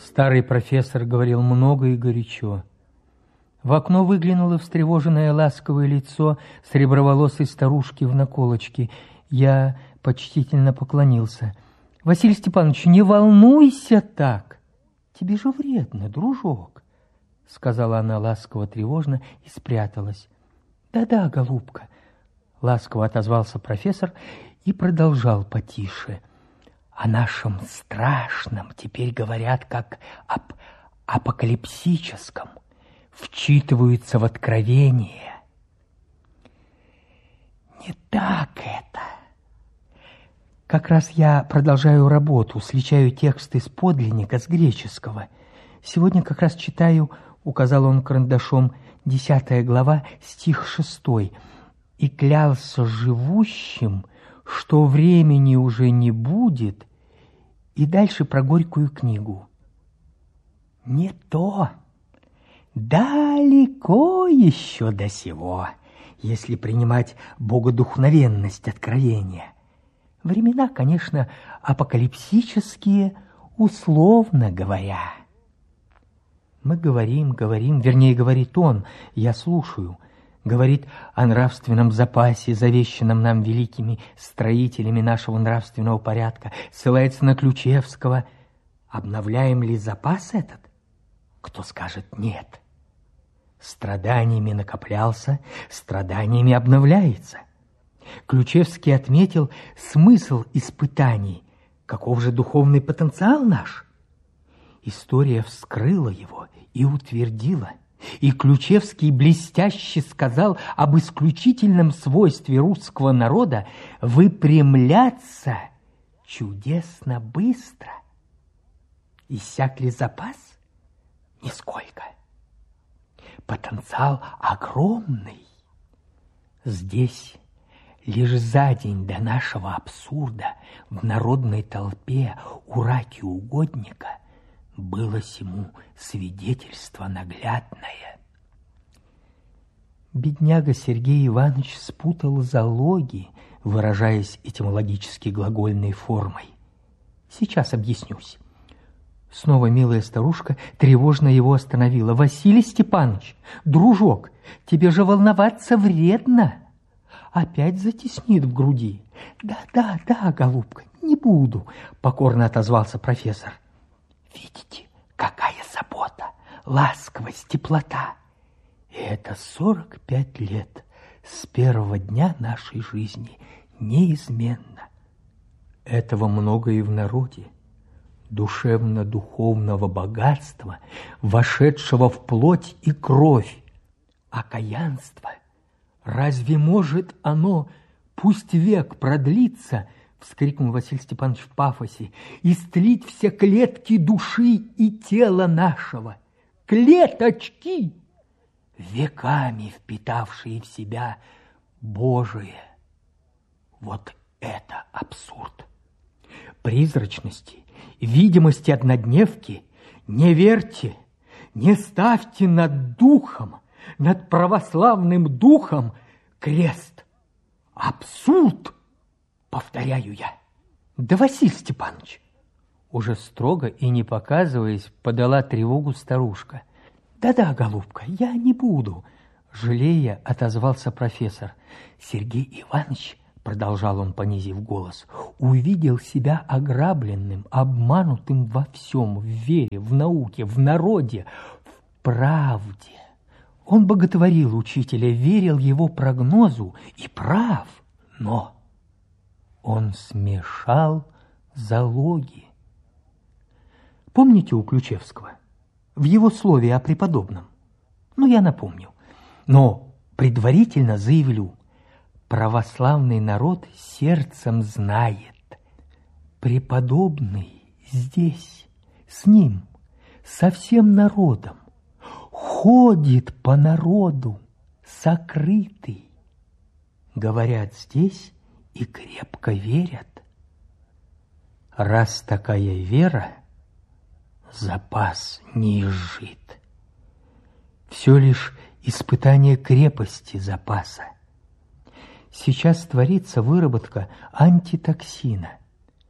Старый профессор говорил много и горячо. В окно выглянуло встревоженное ласковое лицо среброволосой старушки в наколочке. Я почтительно поклонился. «Василий Степанович, не волнуйся так! Тебе же вредно, дружок!» Сказала она ласково-тревожно и спряталась. «Да-да, голубка!» Ласково отозвался профессор и продолжал потише. «О нашем страшном теперь говорят как об апокалипсическом, вчитываются в откровение. Не так это. Как раз я продолжаю работу, сличаю тексты с подлинника, с греческого. Сегодня как раз читаю, указал он карандашом, 10 глава, стих 6. И клялся живущим, что времени уже не будет, и дальше про горькую книгу. Не то. Далеко еще до сего, если принимать богодухновенность откровения. Времена, конечно, апокалипсические, условно говоря. Мы говорим, вернее, говорит он, я слушаю, говорит о нравственном запасе, завещанном нам великими строителями нашего нравственного порядка, ссылается на Ключевского. Обновляем ли запас этот? Кто скажет нет. Страданиями накоплялся, страданиями обновляется. Ключевский отметил смысл испытаний. Каков же духовный потенциал наш? История вскрыла его и утвердила. И Ключевский блестяще сказал об исключительном свойстве русского народа выпрямляться чудесно быстро. Иссяк ли запас? Нисколько. Потенциал огромный. Здесь лишь за день до нашего абсурда в народной толпе у раки угодника было сему свидетельство наглядное. Бедняга Сергей Иванович спутал залоги, выражаясь этимологически глагольной формой. Сейчас объяснюсь. Снова милая старушка тревожно его остановила. «Василий Степанович, дружок, тебе же волноваться вредно!» Опять затеснит в груди. «Да, голубка, не буду», — покорно отозвался профессор. «Видите, какая забота, ласковость, теплота! И это 45 лет с первого дня нашей жизни неизменно. Этого много и в народе. Душевно-духовного богатства, вошедшего в плоть и кровь. Окаянство, разве может оно, пусть век продлится, вскрикнул Василий Степанович в пафосе, истлить все клетки души и тела нашего, клеточки, веками впитавшие в себя Божие. Вот это абсурд. Призрачности, видимости однодневки не верьте, не ставьте над духом, над православным духом крест. Абсурд, повторяю я. Да, Василий Степанович, уже строго и не показываясь, подала тревогу старушка. Да, голубка, я не буду, жалея, отозвался профессор. Сергей Иванович, продолжал он, понизив голос, увидел себя ограбленным, обманутым во всем, в вере, в науке, в народе, в правде. Он боготворил учителя, верил его прогнозу и прав, но он смешал залоги. Помните у Ключевского? В его слове о преподобном? Я напомню. Но предварительно заявлю, православный народ сердцем знает. Преподобный здесь, с ним, со всем народом, ходит по народу, сокрытый. Говорят здесь и крепко верят. Раз такая вера, запас не изжит. Все лишь испытание крепости запаса. Сейчас творится выработка антитоксина.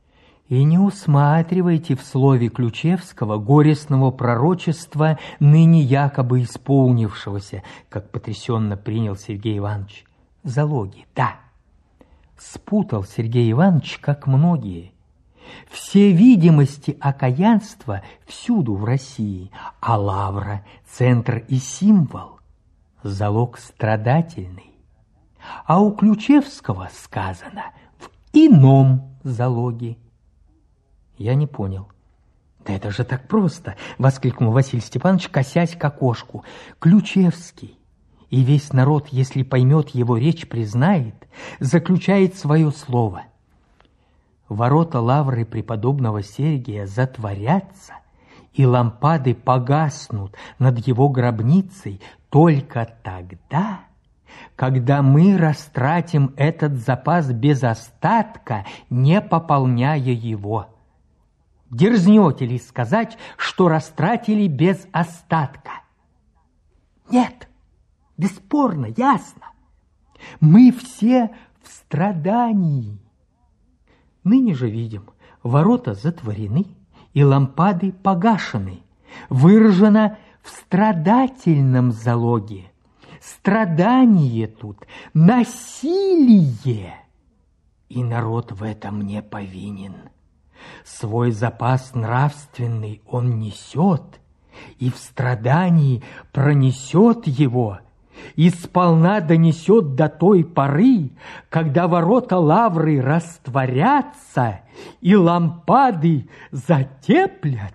И не усматривайте в слове Ключевского горестного пророчества, ныне якобы исполнившегося, как потрясенно принял Сергей Иванович. Залоги, да. Спутал Сергей Иванович, как многие. Все видимости окаянства всюду в России, а лавра – центр и символ, залог страдательный. А у Ключевского сказано в ином залоге. Я не понял. «Да это же так просто!» – воскликнул Василий Степанович, косясь к окошку. «Ключевский, и весь народ, если поймет его речь, признает, заключает свое слово. Ворота лавры преподобного Сергия затворятся, и лампады погаснут над его гробницей только тогда, когда мы растратим этот запас без остатка, не пополняя его. Дерзнете ли сказать, что растратили без остатка? Нет, бесспорно, ясно. Мы все в страдании. Ныне же видим, ворота затворены, и лампады погашены. Выражено в страдательном залоге. Страдание тут, насилие. И народ в этом не повинен. Свой запас нравственный он несет, и в страдании пронесет его, и сполна донесет до той поры, когда ворота лавры растворятся, и лампады затеплятся.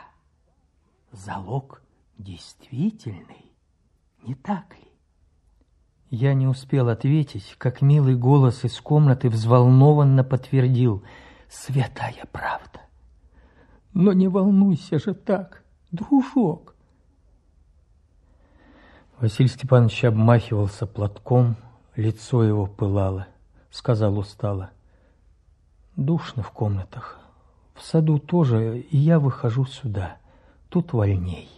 Залог действительный, не так ли? Я не успел ответить, как милый голос из комнаты взволнованно подтвердил: святая правда. Но не волнуйся же так, дружок. Василий Степанович обмахивался платком, лицо его пылало. Сказал устало: душно в комнатах, в саду тоже, и я выхожу сюда, тут вольней.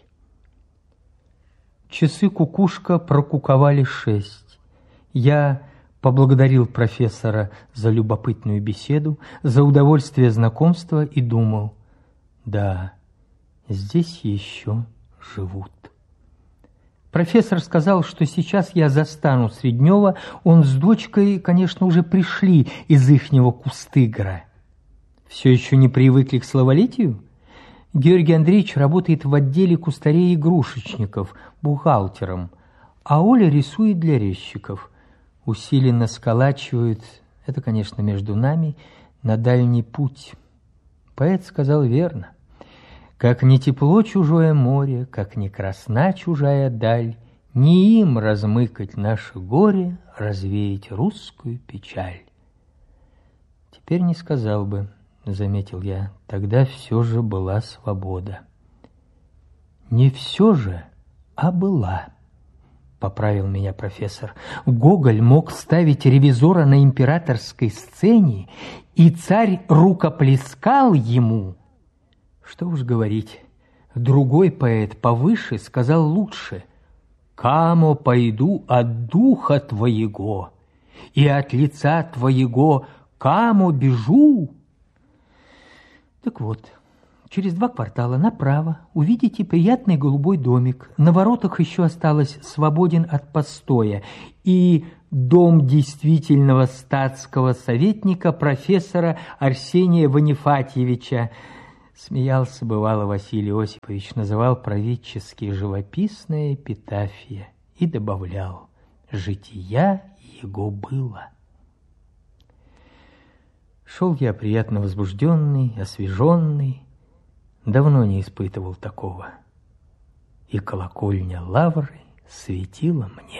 Часы кукушка прокуковали 6. Я поблагодарил профессора за любопытную беседу, за удовольствие знакомства и думал: да, здесь еще живут. Профессор сказал, что сейчас я застану Среднева, он с дочкой, конечно, уже пришли из ихнего Кустыгора. Все еще не привыкли к словолитию? Георгий Андреевич работает в отделе кустарей-игрушечников, бухгалтером, а Оля рисует для резчиков. Усиленно сколачивают, это, конечно, между нами, на дальний путь. Поэт сказал верно. Как не тепло чужое море, как не красна чужая даль, не им размыкать наше горе, развеять русскую печаль. Теперь не сказал бы, заметил я, тогда все же была свобода. Не все же, а была, поправил меня профессор. Гоголь мог ставить ревизора на императорской сцене, и царь рукоплескал ему. Что уж говорить, другой поэт повыше сказал лучше: «Камо пойду от духа твоего, и от лица твоего камо бежу». Так вот, через 2 квартала направо увидите приятный голубой домик. На воротах еще осталось свободен от постоя, и дом действительного статского советника профессора Арсения Ванифатьевича. Смеялся бывало Василий Осипович, называл правительски живописная эпитафия и добавлял: жития его было. Шел я приятно возбужденный, освеженный, давно не испытывал такого, и колокольня лавры светила мне.